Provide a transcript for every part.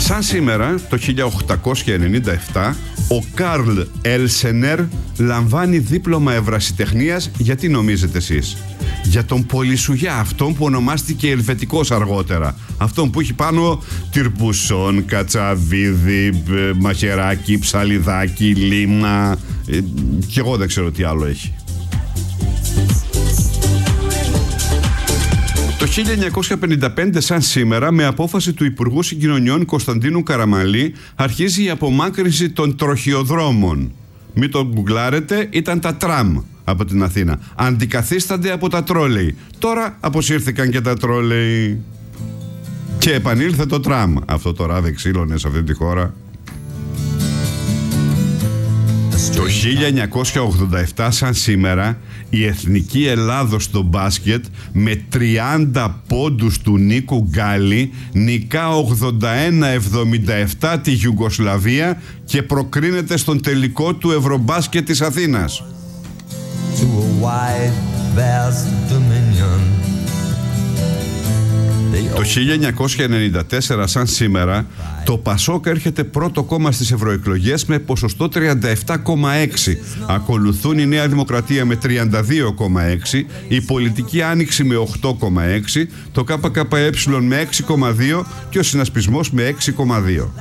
Σαν σήμερα, το 1897, ο Καρλ Έλσενερ λαμβάνει δίπλωμα ευρασιτεχνίας. Γιατί νομίζετε εσείς? Για τον Πολυσουγιά, αυτόν που ονομάστηκε Ελβετικός αργότερα. Αυτόν που έχει πάνω τυρπουσόν, κατσαβίδι, μαχαιράκι, ψαλιδάκι, λίμνα, και εγώ δεν ξέρω τι άλλο έχει. Το 1955, σαν σήμερα, με απόφαση του Υπουργού Συγκοινωνιών Κωνσταντίνου Καραμανλή, αρχίζει η απομάκρυνση των τροχιοδρόμων. Μην το γκουγκλάρετε, ήταν τα τραμ από την Αθήνα. Αντικαθίστανται από τα τρόλεϊ. Τώρα αποσύρθηκαν και τα τρόλεϊ. Και επανήλθε το τραμ. Αυτό το ράδι ξύλωνε σε αυτή τη χώρα. Το 1987, σαν σήμερα, η Εθνική Ελλάδος στο μπάσκετ με 30 πόντους του Νίκου Γκάλη νικά 81-77 τη Ιουγκοσλαβία και προκρίνεται στον τελικό του Ευρωμπάσκετ της Αθήνας. Το 1994, σαν σήμερα, το ΠΑΣΟΚ έρχεται πρώτο κόμμα στις ευρωεκλογές με ποσοστό 37,6. Ακολουθούν η Νέα Δημοκρατία με 32,6, η Πολιτική Άνοιξη με 8,6, το ΚΚΕ με 6,2 και ο Συνασπισμός με 6,2.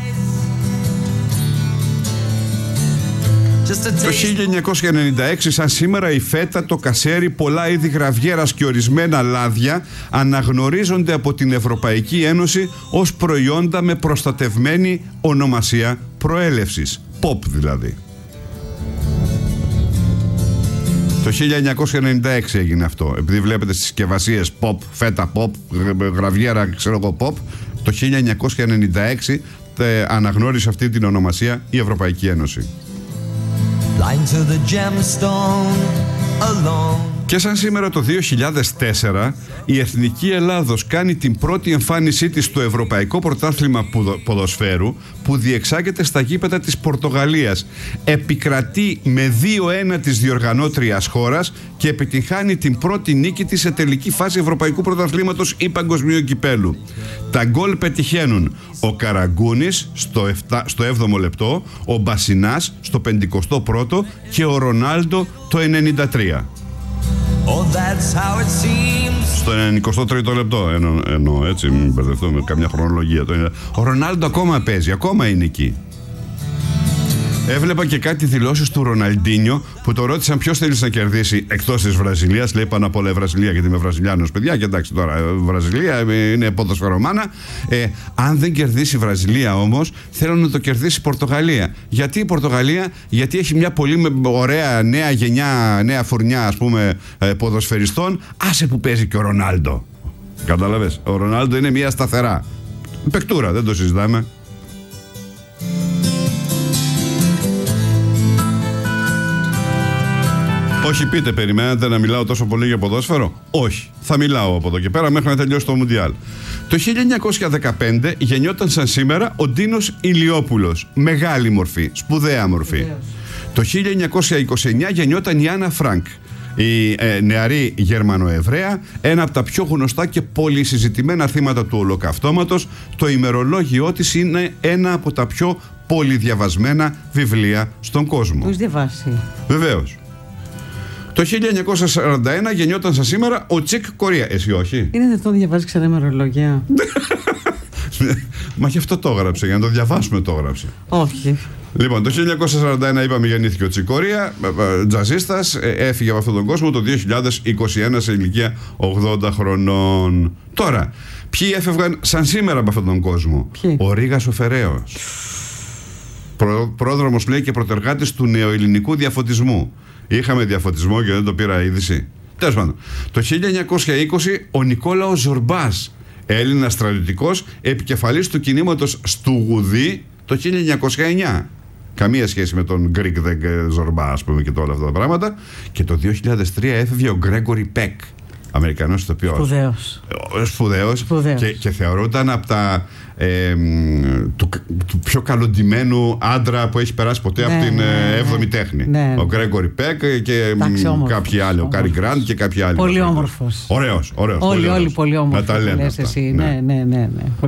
Το 1996, σαν σήμερα, η φέτα, το κασέρι, πολλά είδη γραβιέρας και ορισμένα λάδια αναγνωρίζονται από την Ευρωπαϊκή Ένωση ως προϊόντα με προστατευμένη ονομασία προέλευσης. POP δηλαδή. Το 1996 έγινε αυτό. Επειδή βλέπετε στις συσκευασίες POP, φέτα POP, γραβιέρα ξέρω εγώ POP, το 1996 αναγνώρισε αυτή την ονομασία η Ευρωπαϊκή Ένωση. Και σαν σήμερα το 2004, η Εθνική Ελλάδος κάνει την πρώτη εμφάνισή της στο Ευρωπαϊκό Πρωτάθλημα Ποδοσφαίρου, που διεξάγεται στα γήπεδα της Πορτογαλίας. Επικρατεί με 2-1 της διοργανώτριας χώρας και επιτυγχάνει την πρώτη νίκη της σε τελική φάση Ευρωπαϊκού Πρωταθλήματος ή Παγκοσμίου Κυπέλου. Τα γκολ πετυχαίνουν ο Καραγκούνης στο 7ο λεπτό, ο Μπασινάς στο 51ο και ο Ρονάλντο το 93. Στο 93ο λεπτό εννοώ, έτσι, μην μπερδευτούμε καμιά χρονολογία. Ο Ρονάλντο ακόμα παίζει, ακόμα είναι εκεί. Έβλεπα και κάτι δηλώσεις του Ροναλντίνιο που το ρώτησαν ποιος θέλει να κερδίσει εκτός της Βραζιλίας. Λέει πάνω απ' όλα η Βραζιλία, γιατί είμαι Βραζιλιάνος, παιδιά. Και εντάξει τώρα, Βραζιλία είναι ποδοσφαιρομάνα. Αν δεν κερδίσει η Βραζιλία όμως, θέλω να το κερδίσει η Πορτογαλία. Γιατί η Πορτογαλία? Γιατί έχει μια πολύ ωραία νέα γενιά, νέα φουρνιά, ας πούμε, ποδοσφαιριστών. Άσε που παίζει και ο Ρονάλντο. Κατάλαβες? Ο Ρονάλντο είναι μια σταθερά παικτούρα, δεν το συζητάμε. Όχι, πείτε, περιμένετε να μιλάω τόσο πολύ για ποδόσφαιρο? Όχι, θα μιλάω από εδώ και πέρα μέχρι να τελειώσει το Μουντιάλ. Το 1915 γεννιόταν σαν σήμερα ο Ντίνος Ηλιόπουλος. Μεγάλη μορφή, σπουδαία μορφή. Το 1929 γεννιόταν η Άννα Φρανκ, η νεαρή Γερμανοεβραία, ένα από τα πιο γνωστά και πολυσυζητημένα θύματα του Ολοκαυτώματος. Το ημερολόγιό της είναι ένα από τα πιο πολυδιαβασμένα βιβλία στον κόσμο. Το έχεις διαβάσει? Βεβαίως. Το 1941 γεννιόταν σαν σήμερα ο Τσικ Κορία. Εσύ όχι? Είναι δυνατόν να διαβάζει ξανά ημερολόγια? Μα γι' αυτό το έγραψε, για να το διαβάσουμε το έγραψε. Όχι. Λοιπόν, το 1941 είπαμε γεννήθηκε ο Τσικ Κορία, τζαζίστας, έφυγε από αυτόν τον κόσμο το 2021 σε ηλικία 80 χρονών. Τώρα, ποιοι έφευγαν σαν σήμερα από αυτόν τον κόσμο? Ο Ρήγας ο Φεραίος, πρόδρομος λέει και πρωτεργάτης του νεοελληνικού διαφωτισμού. Είχαμε διαφωτισμό και δεν το πήρα είδηση. Τέλος πάντων. Το 1920 ο Νικόλαος Ζορμπάς, Έλληνας στρατιωτικός, επικεφαλής του κινήματος Στουγουδί το 1909. Καμία σχέση με τον Γκρικ Ζορμπά, ας πούμε, και όλα αυτά τα πράγματα. Και το 2003 έφευγε ο Γκρέγκορι Πεκ, Αμερικανός ηθοποιός. Σπουδαίος. Και θεωρούταν από τα του πιο καλοντημένου άντρα που έχει περάσει ποτέ από την 7η τέχνη. Ο Γκρέγκορι Πεκ και κάποιοι άλλοι, ο Κάρι Γκραντ και κάποιοι άλλοι. Πολύ όμορφος. Ωραίος. Όλοι πολύ όμορφοι. Να τα λέμε. Ναι.